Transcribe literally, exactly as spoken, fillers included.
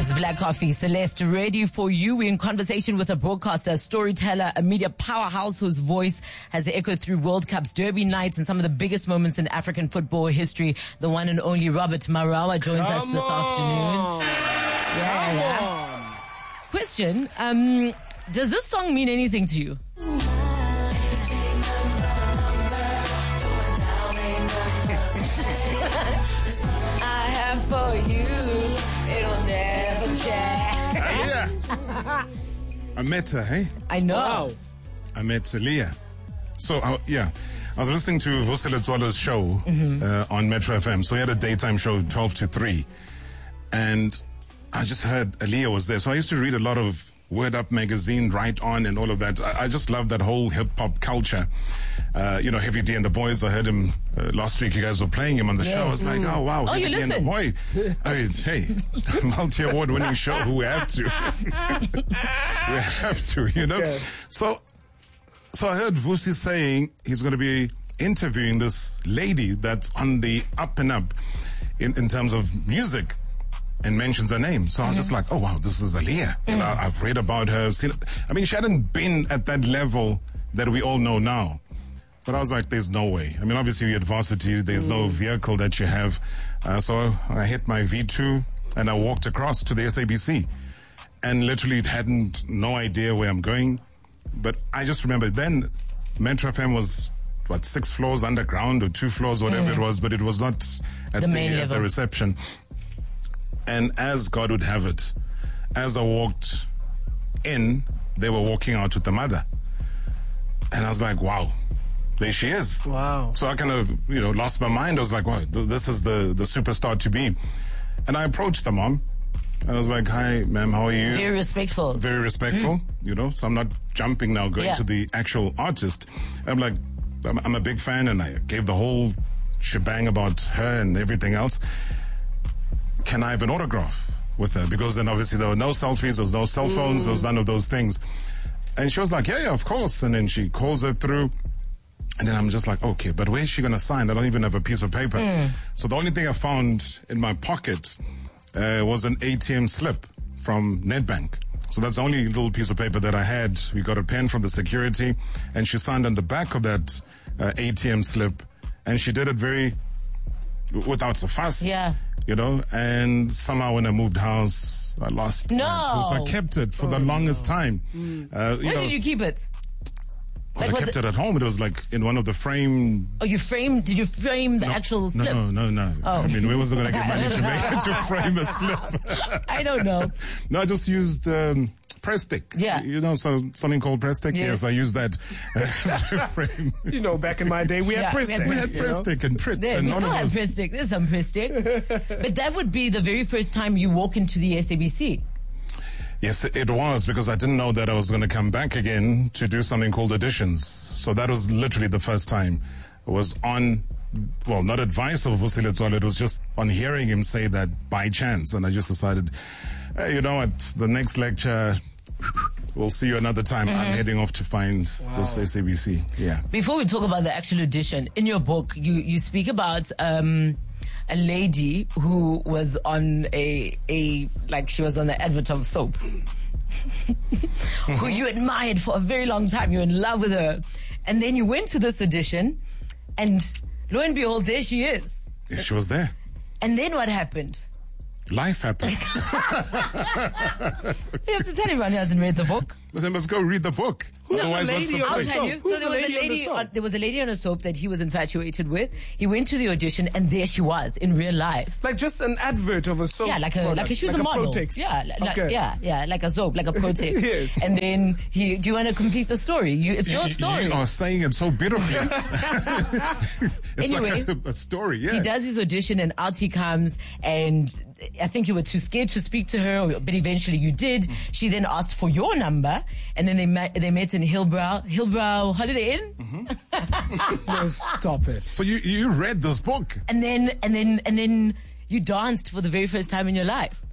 It's Black Coffee. Celeste, ready for you. We're in conversation with a broadcaster, a storyteller, a media powerhouse whose voice has echoed through World Cups, Derby nights, and some of the biggest moments in African football history. The one and only Robert Marawa joins Come us this on. afternoon. Yeah, Come yeah. on. Question, um, does this song mean anything to you? I have for you, it'll never change. Leah. I met her, hey? I know. Wow. I met Leah. So, uh, yeah, I was listening to Vusi Letswala's show Mm-hmm. uh, on Metro F M. So he had a daytime show, twelve to three. And I just heard Leah was there. So I used to read a lot of Word Up magazine, Right On, and all of that. I, I just love that whole hip-hop culture. Uh, you know, Heavy D and the Boys, I heard him uh, last week. You guys were playing him on the Yes. show. I was like, oh, wow. Oh, Heavy you D and the listen. Boy. I mean, hey, multi-award winning show. We have to. we have to, you know. Okay. So, so I heard Vusi saying he's going to be interviewing this lady that's on the up and up in, in terms of music, and mentions her name. So I was just like, oh, wow, this is Aaliyah. You know, I've read about her. Seen, I mean, she hadn't been at that level that we all know now. But I was like, there's no way. I mean, obviously, you're at varsity. There's no vehicle that you have. Uh, so I hit my V two and I walked across to the S A B C. And literally hadn't no idea where I'm going. But I just remember then Metro F M was, what, six floors underground or two floors, whatever it was. But it was not at The the, main at level. the reception. And as God would have it, as I walked in, they were walking out with the mother. And I was like, wow, there she is. Wow. So I kind of, you know, lost my mind. I was like, wow, th- this is the, the superstar to be. And I approached the mom. And I was like, hi, ma'am, how are you? Very respectful. Very respectful, you know. So I'm not jumping now, going Yeah. to the actual artist. I'm like, I'm, I'm a big fan, and I gave the whole shebang about her and everything else. Can I have an autograph with her? Because then obviously there were no selfies, there was no cell phones, there was none of those things. And she was like, yeah, yeah, of course. And then she calls her through. And then I'm just like, okay, but where's she going to sign? I don't even have a piece of paper. So the only thing I found in my pocket uh, was an A T M slip from Nedbank. So that's the only little piece of paper that I had. We got a pen from the security, and she signed on the back of that uh, A T M slip. And she did it very, without a fuss. Yeah. You know, and somehow when I moved house, I lost No. it. So I kept it for the longest time. Uh, you Where know, did you keep it? well, like, I was kept it- it at home. It was like in one of the frame. Oh, you framed, did you frame the actual slip? No, no, no. Oh. I mean, where was I going to get money to make to frame a slip? I don't know. No, I just used um, press stick. Yeah. You know, so something called press stick. Yes. Yes, I used that uh, to frame. You know, back in my day, we Yeah, had press we had sticks, We had you press know? stick and Pritz There, and we all still of have those. press stick. There's some press stick. But that would be the very first time you walk into the S A B C. Yes, it was, because I didn't know that I was going to come back again to do something called auditions. So that was literally the first time. It was on, well, not advice of Vusi Letswala, it was just on hearing him say that by chance. And I just decided, hey, you know what, the next lecture, we'll see you another time. I'm heading off to find this S A B C. Yeah. Before we talk about the actual audition, in your book, you, you speak about um, a lady who was on a, a, like she was on the advert of soap, who you admired for a very long time. You were in love with her. And then you went to this audition, and lo and behold, there she is. Yes, she was there. And then what happened? Life happened. You have to tell everyone who hasn't read the book. Then must go read the book. Who's the Otherwise, what's lady the on I'll the point? tell soap? you. Who's So there the was a lady on the lady. soap? On, there was a lady on a soap that he was infatuated with. He went to the audition, and there she was in real life. Like just an advert of a soap Yeah, like a product, like a, she was like a model. Protex. Yeah, li- like, Okay. yeah, yeah, like a soap, like a Protex. Yes. And then he. Do you want to complete the story? You, it's your You- story. You are saying it so beautifully. It's Anyway, like a, a story, yeah. He does his audition, and out he comes, and I think you were too scared to speak to her, or- but eventually you did. She then asked for your number, and then they met, they met in Hillbrow, Hillbrow Holiday Inn, No, stop it. So you, you read this book. and then and then and then you danced for the very first time in your life.